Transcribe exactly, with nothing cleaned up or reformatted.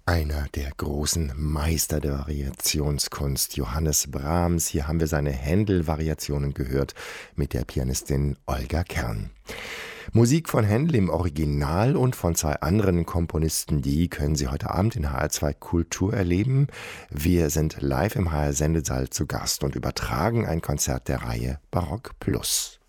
Einer der großen Meister der Variationskunst, Johannes Brahms. Hier haben wir seine Händel-Variationen gehört mit der Pianistin Olga Kern. Musik von Händel im Original und von zwei anderen Komponisten, die können Sie heute Abend in H R zwei Kultur erleben. Wir sind live im H R-Sendesaal zu Gast und übertragen ein Konzert der Reihe Barock Plus.